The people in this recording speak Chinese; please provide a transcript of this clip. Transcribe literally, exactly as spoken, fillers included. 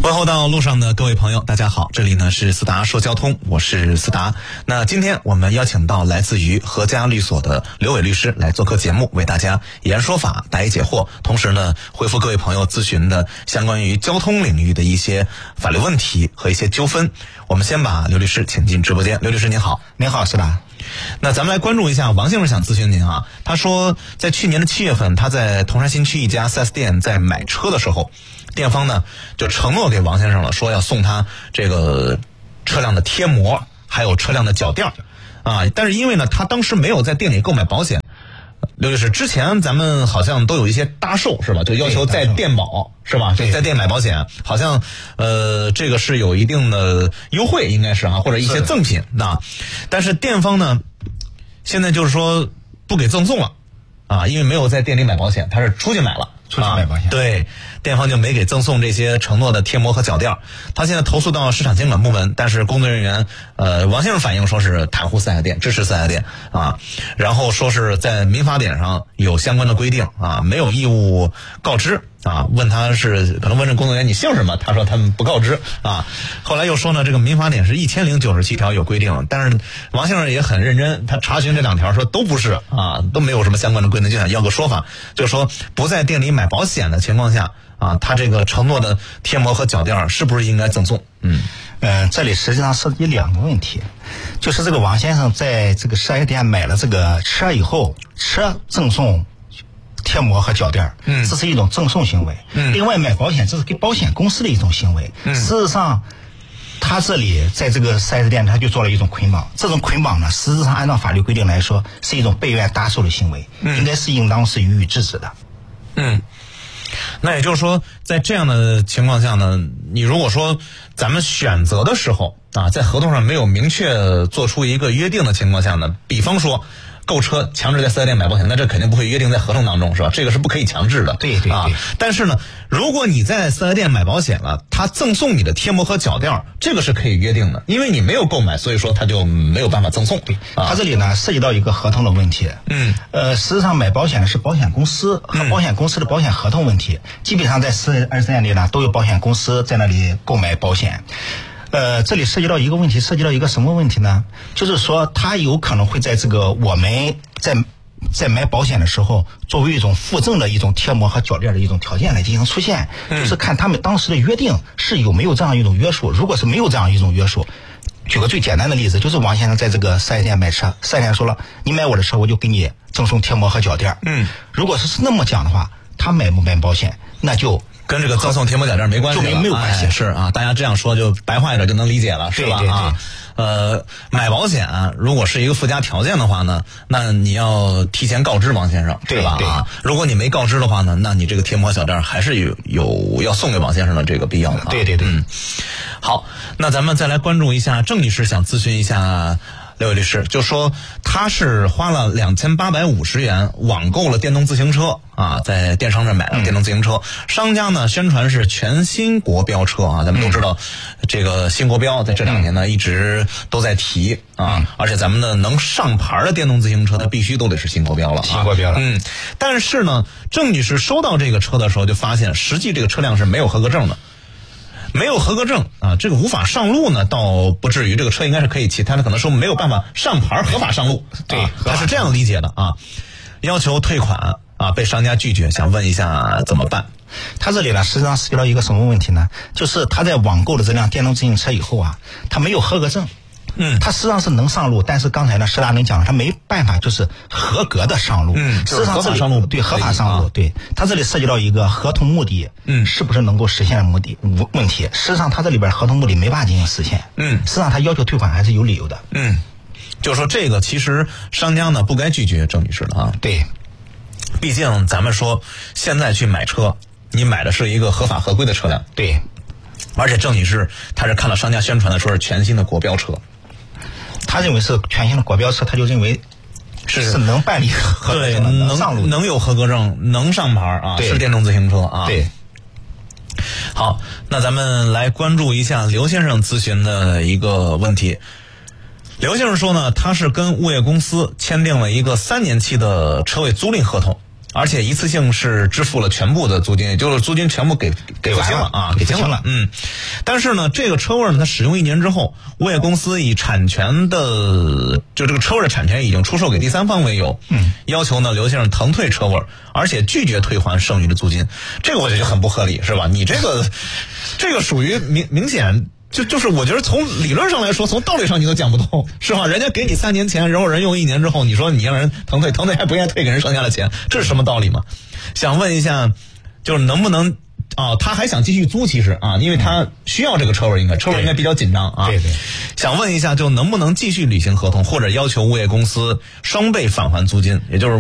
问候到路上的各位朋友，大家好，这里呢是思达说交通，我是思达。那今天我们邀请到来自于和家律所的刘伟律师来做客节目，为大家言说法，答疑解惑，同时呢回复各位朋友咨询的相关于交通领域的一些法律问题和一些纠纷。我们先把刘律师请进直播间。刘律师您好。 您好，思达。 那咱们来关注一下，王先生想咨询您啊，他说在去年的七月份，他在铜山新区一家 四 S 店在买车的时候，店方呢就承诺给王先生了，说要送他这个车辆的贴膜还有车辆的脚垫啊，但是因为呢他当时没有在店里购买保险。刘律师，之前咱们好像都有一些搭售是吧，就要求在店保是吧，就在店买保险，好像呃这个是有一定的优惠应该是啊，或者一些赠品啊，但是店方呢现在就是说不给赠送了啊，因为没有在店里买保险，他是出去买了， 出去买保险、啊、 对，店方就没给赠送这些承诺的贴膜和脚垫。他现在投诉到市场监管部门，但是工作人员呃王先生反映说是袒护四 S 店，支持四 S 店啊，然后说是在民法典上有相关的规定啊，没有义务告知啊，问他是可能问这工作人员你姓什么，他说他们不告知啊。后来又说呢，这个民法典是一千零九十七条有规定，但是王先生也很认真，他查询这两条说都不是啊，都没有什么相关的规定，就想要个说法，就是说不在店里买保险的情况下啊，他这个承诺的贴膜和脚垫是不是应该赠送？嗯呃，这里实际上涉及两个问题，就是这个王先生在这个四 S 店买了这个车以后，车赠送贴膜和脚垫，嗯，这是一种赠送行为。嗯，另外买保险这是给保险公司的一种行为。嗯，事实上，他这里在这个四 S 店他就做了一种捆绑，这种捆绑呢，实质上按照法律规定来说是一种被愿搭售的行为，嗯，应该是应当是予以制止的。 嗯。那也就是说，在这样的情况下呢，你如果说咱们选择的时候啊，在合同上没有明确做出一个约定的情况下呢，比方说购车强制在四 S 店买保险，那这肯定不会约定在合同当中是吧？这个是不可以强制的。 对对对。 啊，但是呢，如果你在四 S 店买保险了，他赠送你的贴膜和脚垫，这个是可以约定的，因为你没有购买，所以说他就没有办法赠送。 对，啊，他这里呢涉及到一个合同的问题。嗯。呃，实际上买保险的是保险公司和保险公司的保险合同问题，嗯，基本上在四 S 店里呢都有保险公司在那里购买保险。呃，这里涉及到一个问题，涉及到一个什么问题呢？就是说，他有可能会在这个我们在在买保险的时候，作为一种附赠的一种贴膜和脚垫的一种条件来进行出现，就是看他们当时的约定是有没有这样一种约束。如果是没有这样一种约束，举个最简单的例子，就是王先生在这个四 S 店买车，四 S 店说了，你买我的车，我就给你赠送贴膜和脚垫。嗯，如果是那么讲的话，他买不买保险，那就跟这个赠送贴膜脚垫没关系了， 就没有关系， 哎，是啊，大家这样说就白话一点就能理解了，是吧？ 对对对。 啊，呃，买保险啊，如果是一个附加条件的话呢，那你要提前告知王先生， 对吧？啊，如果你没告知的话呢，那你这个贴膜脚垫还是有有要送给王先生的这个必要的，啊。 对对对。 嗯，好，那咱们再来关注一下郑女士想咨询一下刘伟律师，就说他是花了两千八百五十元网购了电动自行车啊，在电商这买了电动自行车，嗯，商家呢宣传是全新国标车啊，咱们都知道，嗯，这个新国标在这两年呢一直都在提啊，嗯，而且咱们呢能上牌的电动自行车呢必须都得是新国标了，啊， 新国标了。 嗯，但是呢，郑女士收到这个车的时候就发现，实际这个车辆是没有合格证的。没有合格证啊，这个无法上路呢，倒不至于，这个车应该是可以骑，但是可能说没有办法上牌合法上路， 对， 啊，他是这样理解的啊，要求退款啊，被商家拒绝，想问一下怎么办？ 他这里呢，实际上涉及到一个什么问题呢？就是他在网购的这辆电动自行车以后啊，他没有合格证。嗯，他实际上是能上路，但是刚才呢，施大明讲了，他没办法就是合格的上路。嗯， 实际上合法上路， 对，合法上路，对，他这里涉及到一个合同目的，嗯，是不是能够实现目的问题？实际上，他这里边合同目的没办法进行实现。嗯，实际上他要求退款还是有理由的。 嗯，就是说这个其实商家呢不该拒绝郑女士的啊。 对， 毕竟咱们说现在去买车，你买的是一个合法合规的车辆。 对， 而且郑女士她是看了商家宣传的，说是全新的国标车。 他认为是全新的国标车，他就认为是是能办理合格证，能上路， 能有合格证，能上牌啊，是电动自行车啊。 对。 好，那咱们来关注一下刘先生咨询的一个问题。刘先生说呢，他是跟物业公司签订了一个三年期的车位租赁合同而且一次性是支付了全部的租金，也就是租金全部给给完了啊，给清了。嗯，但是呢，这个车位呢，它使用一年之后，物业公司以产权的就这个车位的产权已经出售给第三方为由，嗯，要求呢刘先生腾退车位，而且拒绝退还剩余的租金。这个我觉得就很不合理，是吧？你这个这个属于明明显。就就是我觉得从理论上来说，从道理上你都讲不通，是吧？人家给你三年钱，然后人用一年之后，你说你让人腾退，腾退还不愿意退给人剩下的钱，这是什么道理吗？想问一下，就是能不能啊？他还想继续租，其实啊，因为他需要这个车位，应该车位应该比较紧张啊。 对对。 想问一下，就能不能继续履行合同，或者要求物业公司双倍返还租金，也就是